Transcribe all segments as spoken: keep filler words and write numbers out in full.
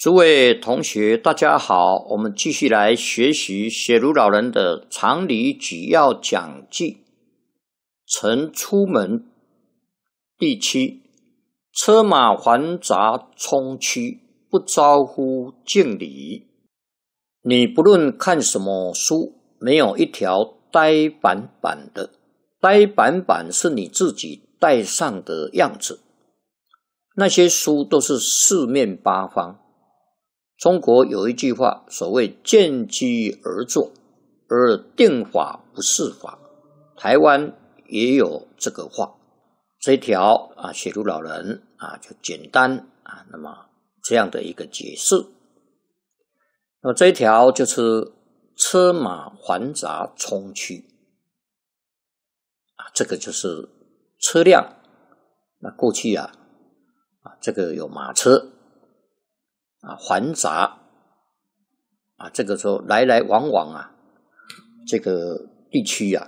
诸位同学，大家好，我们继续来学习写如老人的常理举要讲记。晨出门第七，车马环杂冲驱，不招呼敬礼。你不论看什么书，没有一条呆板板的，呆板板是你自己戴上的样子。那些书都是四面八方。中国有一句话，所谓见机而作，而定法不是法。台湾也有这个话。这一条啊，写如老人啊，就简单啊，那么这样的一个解释。那么这一条就是车马环杂冲驱啊，这个就是车辆。那过去啊，啊这个有马车。啊，环杂啊，这个时候来来往往啊，这个地区啊，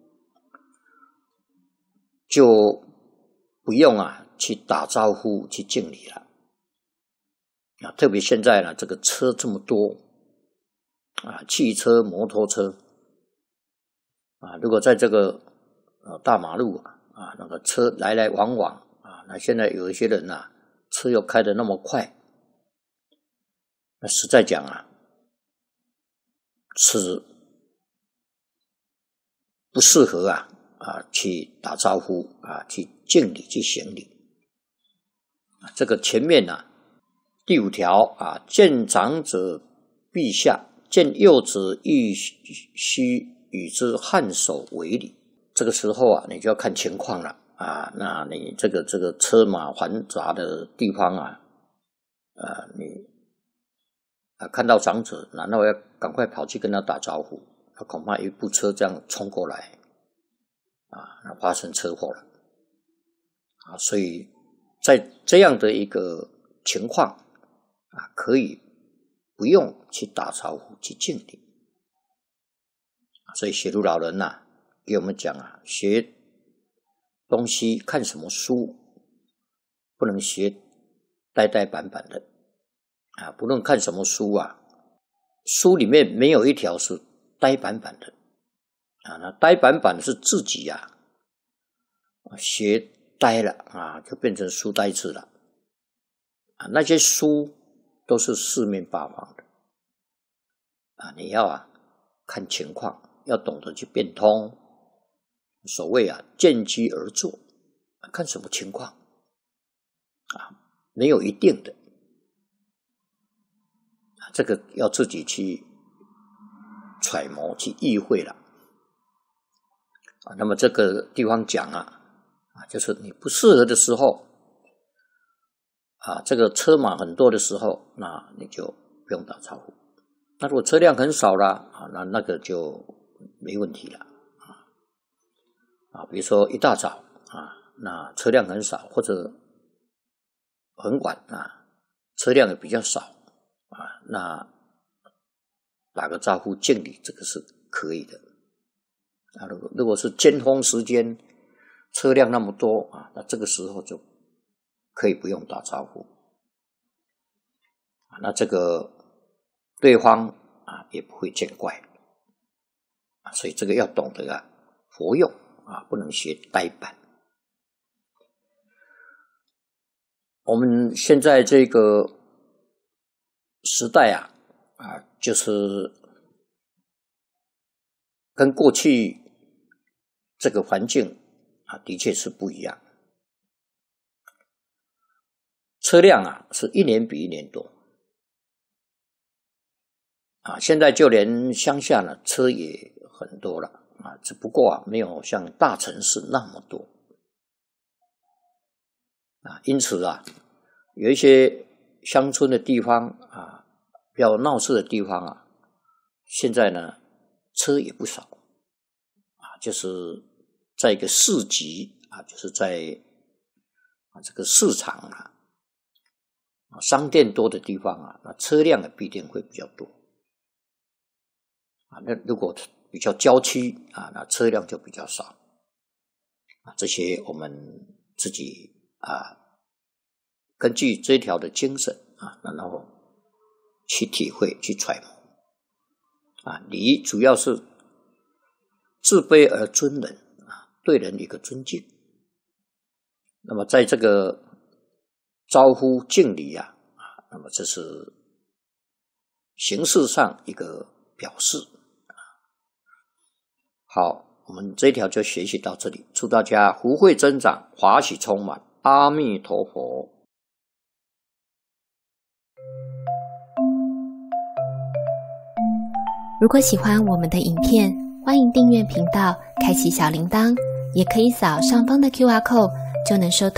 就不用啊去打招呼去敬礼了啊。特别现在呢，这个车这么多啊，汽车、摩托车啊，如果在这个呃大马路啊啊那个车来来往往啊，那现在有一些人啊，车又开得那么快。那实在讲啊，是不适合啊啊去打招呼啊，去敬礼去行礼。这个前面啊，第五条啊，见长者陛下，见幼子亦须与之颔首为礼。这个时候啊，你就要看情况了啊。那你这个这个车马环杂的地方啊，啊你。啊，看到长者，然后要赶快跑去跟他打招呼，他恐怕一部车这样冲过来，啊，那发生车祸了，啊，所以在这样的一个情况，啊，可以不用去打招呼去敬礼，所以写如老人呐、啊，给我们讲啊，学东西看什么书，不能学呆呆板板的。啊，不论看什么书啊，书里面没有一条是呆板板的啊。那呆板板是自己啊学呆了啊，就变成书呆子了啊。那些书都是四面八方的啊，你要啊看情况，要懂得去变通。所谓啊见机而作，看什么情况啊，没有一定的。这个要自己去揣摩去意会了啊。那么这个地方讲啊啊，就是你不适合的时候啊，这个车马很多的时候，那你就不用打招呼。那如果车辆很少了啊，那那个就没问题了啊啊。比如说一大早啊，那车辆很少，或者很晚啊，车辆也比较少。啊，那打个招呼敬礼，这个是可以的啊。如果如果是尖峰时间，车辆那么多啊，那这个时候就可以不用打招呼啊。那这个对方啊也不会见怪啊，所以这个要懂得啊活用啊，不能学呆板。我们现在这个时代啊，啊，就是跟过去这个环境啊，的确是不一样。车辆啊，是一年比一年多啊。现在就连乡下呢，车也很多了啊，只不过啊，没有像大城市那么多啊。因此啊，有一些乡村的地方啊，比较闹市的地方啊，现在呢车也不少啊，就是在一个市集啊，就是在啊这个市场啊，商店多的地方啊，那车辆也必定会比较多啊。那如果比较郊区啊，那车辆就比较少啊。这些我们自己啊，根据这一条的精神啊，然后去体会、去揣摩。啊，礼主要是自卑而尊人啊，对人一个尊敬。那么在这个招呼敬礼啊，啊，那么这是形式上一个表示。好，我们这一条就学习到这里，祝大家福慧增长，华喜充满，阿弥陀佛。 如果喜欢我们的影片，欢迎订阅频道，开启小铃铛，也可以扫上方的 Q R code，就能收到